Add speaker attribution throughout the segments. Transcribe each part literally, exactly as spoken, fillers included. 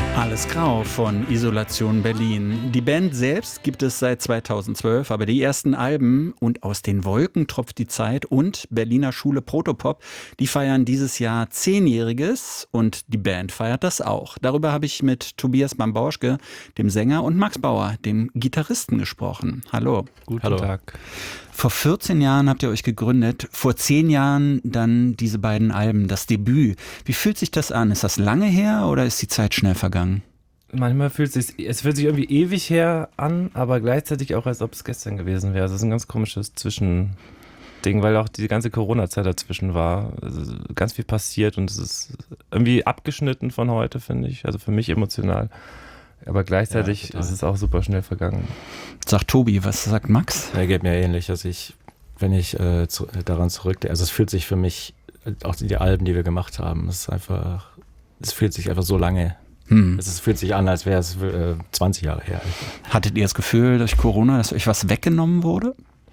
Speaker 1: Alles grau von Isolation Berlin. Die Band selbst gibt es seit zweitausendzwölf, aber die ersten Alben und Aus den Wolken tropft die Zeit und Berliner Schule Protopop, die feiern dieses Jahr Zehnjähriges und die Band feiert das auch. Darüber habe ich mit Tobias Bambauschke, dem Sänger, und Max Bauer, dem Gitarristen, gesprochen. Hallo.
Speaker 2: Guten
Speaker 3: Hallo.
Speaker 2: Tag.
Speaker 1: Vor vierzehn Jahren habt ihr euch gegründet, vor zehn Jahren dann diese beiden Alben, das Debüt. Wie fühlt sich das an? Ist das lange her oder ist die Zeit schnell vergangen?
Speaker 2: Manchmal fühlt es sich, es fühlt sich irgendwie ewig her an, aber gleichzeitig auch, als ob es gestern gewesen wäre. Das ist ein ganz komisches Zwischending, weil auch die ganze Corona-Zeit dazwischen war. Also ganz viel passiert und es ist irgendwie abgeschnitten von heute, finde ich. Also für mich emotional. Aber gleichzeitig ja, ist es auch super schnell vergangen.
Speaker 1: Sagt Tobi, was sagt Max?
Speaker 3: Ja, geht mir ähnlich. Also ich, wenn ich äh, zu, daran zurückdenke, also es fühlt sich für mich, auch die Alben, die wir gemacht haben, es ist einfach, es fühlt sich einfach so lange, hm. es ist, fühlt sich an, als wäre es äh, zwanzig Jahre her.
Speaker 1: Hattet ihr das Gefühl durch Corona, dass euch was weggenommen wurde?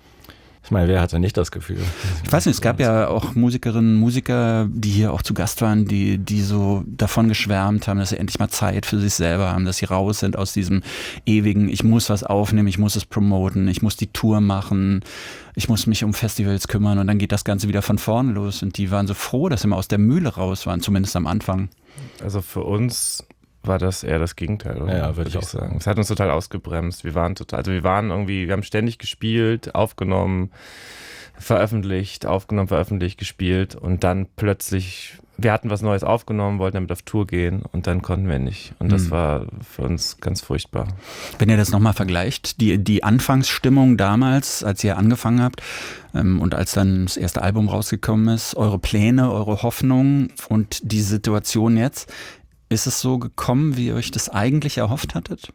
Speaker 3: Ich meine, wer hatte nicht das Gefühl?
Speaker 1: Ich weiß nicht, es gab ja auch Musikerinnen, Musiker, die hier auch zu Gast waren, die, die so davon geschwärmt haben, dass sie endlich mal Zeit für sich selber haben, dass sie raus sind aus diesem ewigen, ich muss was aufnehmen, ich muss es promoten, ich muss die Tour machen, ich muss mich um Festivals kümmern und dann geht das Ganze wieder von vorne los. Und die waren so froh, dass sie mal aus der Mühle raus waren, zumindest am Anfang.
Speaker 2: Also für uns war das eher das Gegenteil, oder?
Speaker 3: Ja, würde ich auch sagen.
Speaker 2: Es hat uns total ausgebremst. Wir waren total, also wir waren irgendwie, wir haben ständig gespielt, aufgenommen, veröffentlicht, aufgenommen, veröffentlicht, gespielt und dann plötzlich, wir hatten was Neues aufgenommen, wollten damit auf Tour gehen und dann konnten wir nicht. Und das mhm. war für uns ganz furchtbar.
Speaker 1: Wenn ihr das nochmal vergleicht, die, die Anfangsstimmung damals, als ihr angefangen habt ähm, und als dann das erste Album rausgekommen ist, eure Pläne, eure Hoffnungen und die Situation jetzt, ist es so gekommen, wie ihr euch das eigentlich erhofft hattet?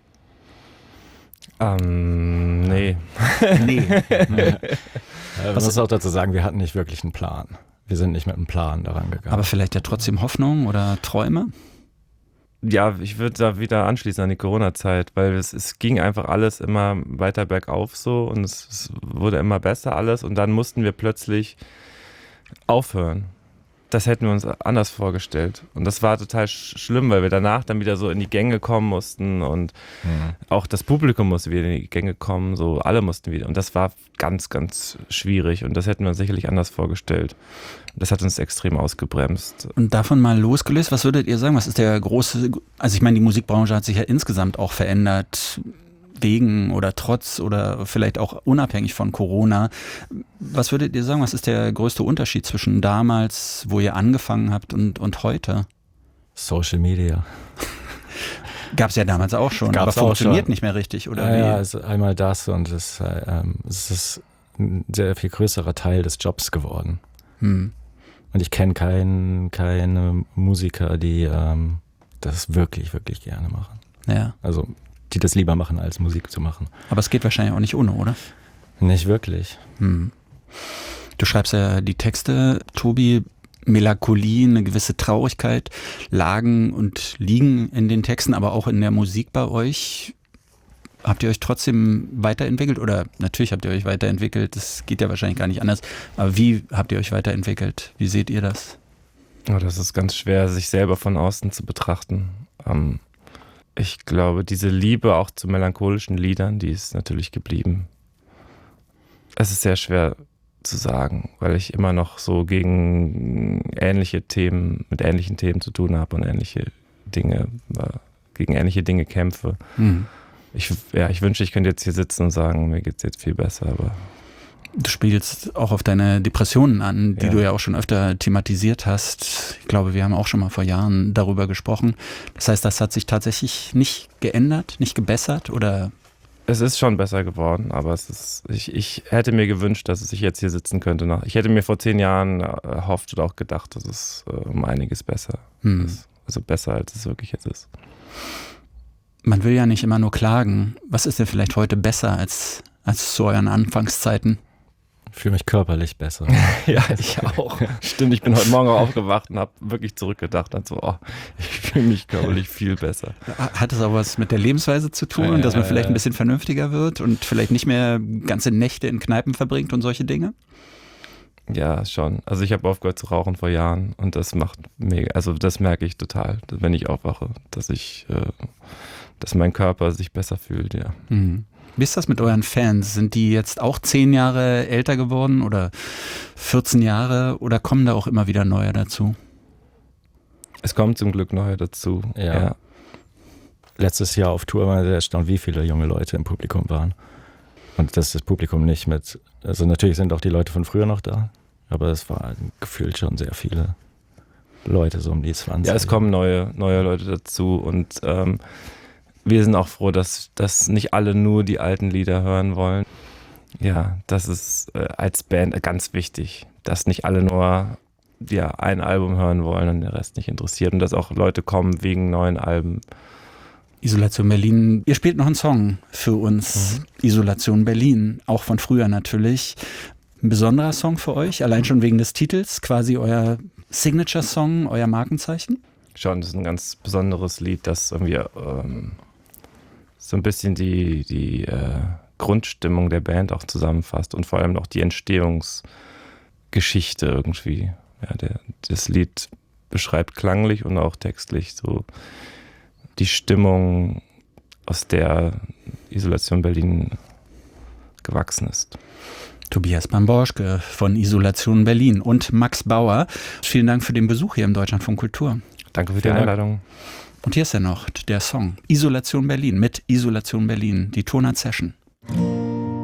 Speaker 2: Ähm, nee.
Speaker 1: nee.
Speaker 3: nee. Man muss auch dazu sagen, wir hatten nicht wirklich einen Plan. Wir sind nicht mit einem Plan daran gegangen.
Speaker 1: Aber vielleicht ja trotzdem Hoffnung oder Träume?
Speaker 2: Ja, ich würde da wieder anschließen an die Corona-Zeit, weil es, es ging einfach alles immer weiter bergauf so und es, es wurde immer besser alles und dann mussten wir plötzlich aufhören. Das hätten wir uns anders vorgestellt. Und das war total sch- schlimm, weil wir danach dann wieder so in die Gänge kommen mussten und mhm. auch das Publikum musste wieder in die Gänge kommen, so alle mussten wieder. Und das war ganz, ganz schwierig und das hätten wir uns sicherlich anders vorgestellt. Das hat uns extrem ausgebremst.
Speaker 1: Und davon mal losgelöst, was würdet ihr sagen? Was ist der große, also ich meine, die Musikbranche hat sich ja insgesamt auch verändert, wegen oder trotz oder vielleicht auch unabhängig von Corona. Was würdet ihr sagen, was ist der größte Unterschied zwischen damals, wo ihr angefangen habt und, und heute?
Speaker 3: Social Media.
Speaker 1: Gab es ja damals auch schon,
Speaker 3: Gab's
Speaker 1: aber funktioniert
Speaker 3: schon.
Speaker 1: nicht mehr richtig, oder
Speaker 3: ja,
Speaker 1: wie?
Speaker 3: Ja, es ist einmal das und es, ähm, es ist ein sehr viel größerer Teil des Jobs geworden. Hm. Und ich kenne keinen, keine Musiker, die ähm, das wirklich, wirklich gerne machen.
Speaker 1: Ja.
Speaker 3: Also die das lieber machen, als Musik zu machen.
Speaker 1: Aber es geht wahrscheinlich auch nicht ohne, oder?
Speaker 3: Nicht wirklich.
Speaker 1: Hm. Du schreibst ja die Texte, Tobi, Melancholie, eine gewisse Traurigkeit, lagen und liegen in den Texten, aber auch in der Musik bei euch. Habt ihr euch trotzdem weiterentwickelt? Oder natürlich habt ihr euch weiterentwickelt, das geht ja wahrscheinlich gar nicht anders. Aber wie habt ihr euch weiterentwickelt? Wie seht ihr das?
Speaker 2: Oh, das ist ganz schwer, sich selber von außen zu betrachten. Ähm Ich glaube, diese Liebe auch zu melancholischen Liedern, die ist natürlich geblieben. Es ist sehr schwer zu sagen, weil ich immer noch so gegen ähnliche Themen, mit ähnlichen Themen zu tun habe und ähnliche Dinge, gegen ähnliche Dinge kämpfe. Mhm. Ich, ja, ich wünschte, ich könnte jetzt hier sitzen und sagen, mir geht es jetzt viel besser, aber...
Speaker 1: Du spielst auch auf deine Depressionen an, die
Speaker 2: ja.
Speaker 1: du ja auch schon öfter thematisiert hast. Ich glaube, wir haben auch schon mal vor Jahren darüber gesprochen. Das heißt, das hat sich tatsächlich nicht geändert, nicht gebessert, oder?
Speaker 2: Es ist schon besser geworden, aber es ist, ich, ich hätte mir gewünscht, dass ich jetzt hier sitzen könnte. Ich hätte mir vor zehn Jahren erhofft oder auch gedacht, dass es um einiges besser hm. ist. Also besser, als es wirklich jetzt ist.
Speaker 1: Man will ja nicht immer nur klagen. Was ist denn vielleicht heute besser als, als zu euren Anfangszeiten?
Speaker 3: Ich fühle mich körperlich besser.
Speaker 2: Ja, ich auch. Stimmt, ich bin heute Morgen auch aufgewacht und habe wirklich zurückgedacht und so, oh, ich fühle mich körperlich viel besser.
Speaker 1: Hat das auch was mit der Lebensweise zu tun, äh, dass man vielleicht ein bisschen vernünftiger wird und vielleicht nicht mehr ganze Nächte in Kneipen verbringt und solche Dinge?
Speaker 2: Ja, schon. Also ich habe aufgehört zu rauchen vor Jahren und das macht mega, also das merke ich total, wenn ich aufwache, dass ich, äh, dass mein Körper sich besser fühlt, ja.
Speaker 1: Mhm. Wie ist das mit euren Fans? Sind die jetzt auch zehn Jahre älter geworden oder vierzehn Jahre oder kommen da auch immer wieder neue dazu?
Speaker 2: Es kommen zum Glück neue dazu,
Speaker 3: Ja.
Speaker 2: ja.
Speaker 3: Letztes Jahr auf Tour war ich sehr erstaunt, wie viele junge Leute im Publikum waren. Und dass das Publikum nicht mit, also natürlich sind auch die Leute von früher noch da, aber es waren gefühlt schon sehr viele Leute, so um die zwanzig.
Speaker 2: Ja, es kommen neue, neue Leute dazu und ähm, wir sind auch froh, dass, dass nicht alle nur die alten Lieder hören wollen. Ja, das ist äh, als Band ganz wichtig, dass nicht alle nur ja, ein Album hören wollen und der Rest nicht interessiert und dass auch Leute kommen wegen neuen Alben.
Speaker 1: Isolation Berlin. Ihr spielt noch einen Song für uns. Mhm. Isolation Berlin, auch von früher natürlich. Ein besonderer Song für euch, allein schon wegen des Titels, quasi euer Signature-Song, euer Markenzeichen?
Speaker 2: Schon, das ist ein ganz besonderes Lied, das irgendwie ähm, so ein bisschen die, die äh, Grundstimmung der Band auch zusammenfasst und vor allem auch die Entstehungsgeschichte irgendwie. Ja, der, das Lied beschreibt klanglich und auch textlich so die Stimmung, aus der Isolation Berlin gewachsen ist.
Speaker 1: Tobias Bamborschke von Isolation Berlin und Max Bauer. Vielen Dank für den Besuch hier im Deutschlandfunk Kultur.
Speaker 2: Danke für die Einladung.
Speaker 1: Und hier ist er noch, der Song Isolation Berlin mit Isolation Berlin, die Tonart Session.